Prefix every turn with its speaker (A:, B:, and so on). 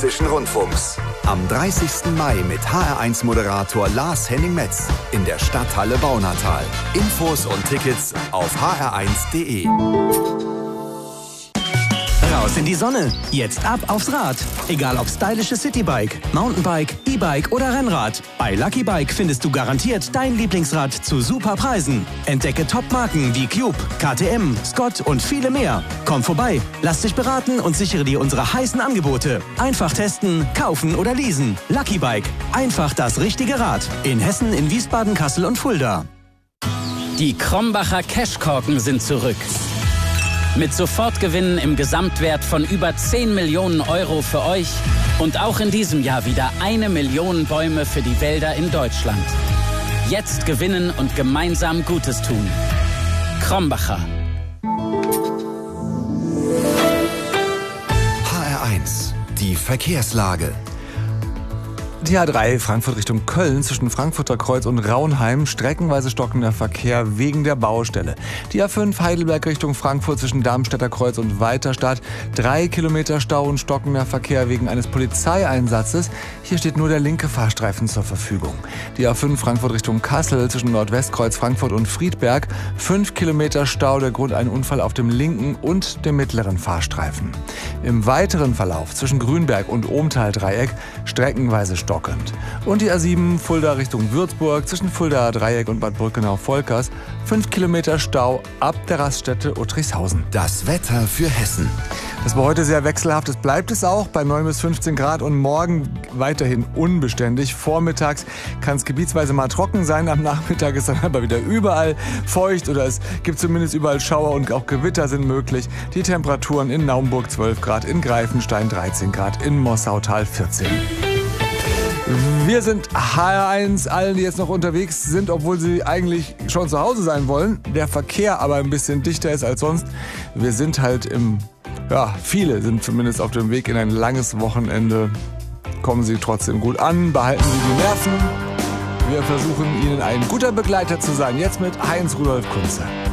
A: Hessischen Rundfunks. Am 30. Mai mit HR1-Moderator Lars Henning-Metz in der Stadthalle Baunatal. Infos und Tickets auf hr1.de.
B: Raus in die Sonne. Jetzt ab aufs Rad. Egal ob stylisches Citybike, Mountainbike, E-Bike oder Rennrad. Bei Lucky Bike findest du garantiert dein Lieblingsrad zu super Preisen. Entdecke Top-Marken wie Cube, KTM, Scott und viele mehr. Komm vorbei, lass dich beraten und sichere dir unsere heißen Angebote. Einfach testen, kaufen oder leasen. Lucky Bike. Einfach das richtige Rad. In Hessen, in Wiesbaden, Kassel und Fulda.
C: Die Krombacher Cashkorken sind zurück. Mit Sofortgewinnen im Gesamtwert von über 10 Millionen Euro für euch und auch in diesem Jahr wieder 1 Million Bäume für die Wälder in Deutschland. Jetzt gewinnen und gemeinsam Gutes tun. Krombacher.
A: HR1, die Verkehrslage.
D: Die A3 Frankfurt Richtung Köln zwischen Frankfurter Kreuz und Raunheim, streckenweise stockender Verkehr wegen der Baustelle. Die A5 Heidelberg Richtung Frankfurt zwischen Darmstädter Kreuz und Weiterstadt, 3 Kilometer Stau und stockender Verkehr wegen eines Polizeieinsatzes. Hier steht nur der linke Fahrstreifen zur Verfügung. Die A5 Frankfurt Richtung Kassel zwischen Nordwestkreuz Frankfurt und Friedberg, 5 Kilometer Stau, der Grund ein Unfall auf dem linken und dem mittleren Fahrstreifen. Im weiteren Verlauf zwischen Grünberg und Ohmtal-Dreieck streckenweise stockend. Und die A7 Fulda Richtung Würzburg zwischen Fulda Dreieck und Bad Brückenau-Volkers, 5 Kilometer Stau ab der Raststätte Uttrichshausen.
A: Das Wetter für Hessen.
D: Das war heute sehr wechselhaft, das bleibt es auch bei 9 bis 15 Grad und morgen weiterhin unbeständig. Vormittags kann es gebietsweise mal trocken sein, am Nachmittag ist dann aber wieder überall feucht oder es gibt zumindest überall Schauer und auch Gewitter sind möglich. Die Temperaturen in Naumburg 12 Grad, in Greifenstein 13 Grad, in Mossautal 14. Wir sind HR1, allen, die jetzt noch unterwegs sind, obwohl sie eigentlich schon zu Hause sein wollen, der Verkehr aber ein bisschen dichter ist als sonst. Wir sind halt viele sind zumindest auf dem Weg in ein langes Wochenende. Kommen Sie trotzdem gut an, behalten Sie die Nerven. Wir versuchen Ihnen ein guter Begleiter zu sein, jetzt mit Heinz Rudolf Kunze.